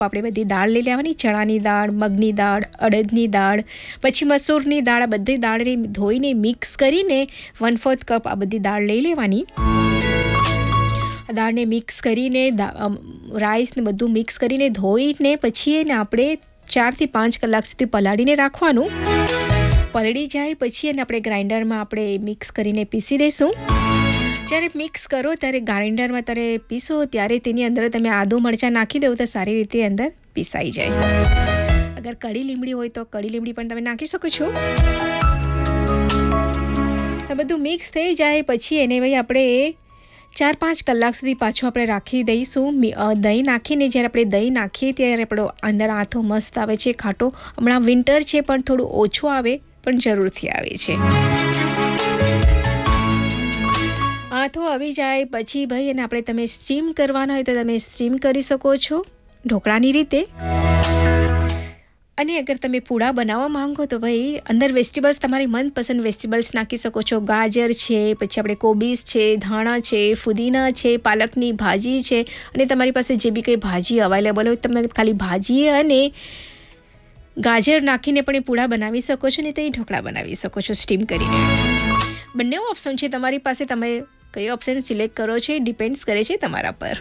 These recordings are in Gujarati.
આપણે બધી દાળ લઈ લેવાની, ચણાની દાળ, મગની દાળ, અડદની દાળ, પછી મસૂરની દાળ. આ બધી દાળને ધોઈને મિક્સ કરીને 1/4 કપ આ બધી દાળ લઈ લેવાની. દાળને મિક્સ કરીને રાઈસને બધું મિક્સ કરીને ધોઈને પછી એને આપણે 4 થી 5 કલાક સુધી પલાળીને રાખવાનું. પલળી જાય પછી એને આપણે ગ્રાઇન્ડરમાં આપણે મિક્સ કરીને પીસી દઈશું. જ્યારે મિક્સ કરો ત્યારે ગ્રાઇન્ડરમાં ત્યારે પીસો ત્યારે તેની અંદર તમે આદુ મરચાં નાખી દો તો સારી રીતે અંદર પીસાઈ જાય. અગર કડી લીમડી હોય તો કડી લીમડી પણ તમે નાખી શકો છો. તો બધું મિક્સ થઈ જાય પછી એને ભાઈ આપણે 4-5 કલાક સુધી પાછું આપણે રાખી દઈશું. દહીં નાખીને જ્યારે આપણે દહીં નાખીએ ત્યારે આપણો અંદર આથો મસ્ત આવે છે ખાટો. હમણાં વિન્ટર છે પણ થોડું ઓછું આવે પણ જરૂરથી આવે છે. આથો આવી જાય પછી ભાઈ એને આપણે તમે સ્ટીમ કરવાના હોય તો તમે સ્ટીમ કરી શકો છો ઢોકળાની રીતે. અને અગર તમે પૂડા બનાવવા માંગો તો ભાઈ અંદર વેજીટેબલ્સ તમારી મનપસંદ વેજીટેબલ્સ નાખી શકો છો. ગાજર છે, પછી આપણે કોબીસ છે, ધાણા છે, ફુદીના છે, પાલકની ભાજી છે, અને તમારી પાસે જે બી કંઈ ભાજી અવેલેબલ હોય તમે ખાલી ભાજી અને ગાજર નાખીને પણ એ પૂડા બનાવી શકો છો ને તે ઢોકળા બનાવી શકો છો સ્ટીમ કરીને. બંને ઓપ્શન છે તમારી પાસે, તમે કયો ઓપ્શન સિલેક્ટ કરો છો એ ડિપેન્ડ્સ કરે છે તમારા પર.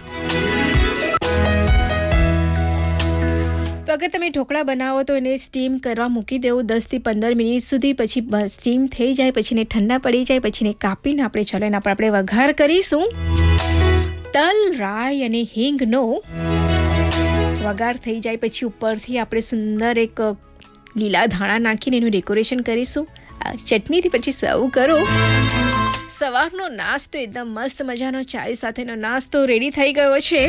તો અગર તમે ઢોકળા બનાવો તો એને સ્ટીમ કરવા મૂકી દેવું 10 થી 15 મિનિટ સુધી. પછી સ્ટીમ થઈ જાય પછી એને ઠંડા પડી જાય પછી એને કાપીને આપણે ચાલો એના પર આપણે વઘાર કરીશું. તલ, રાઈ અને હિંગનો વઘાર થઈ જાય પછી ઉપરથી આપણે સુંદર એક લીલા ધાણા નાખીને એનું ડેકોરેશન કરીશું. ચટણીથી પછી સર્વ કરો. સવારનો નાસ્તો એકદમ મસ્ત મજાનો ચાય સાથેનો નાસ્તો રેડી થઈ ગયો છે.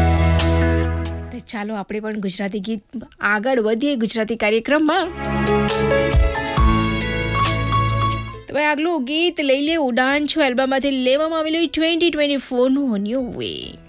ચાલો આપણે પણ ગુજરાતી ગીત આગળ વધીએ ગુજરાતી કાર્યક્રમમાં. તો ભાઈ આગલું ગીત લઈ લે ઉડાન છો એલ્બમમાંથી લેવામાં આવેલું 2024નું ઓન યોર વે.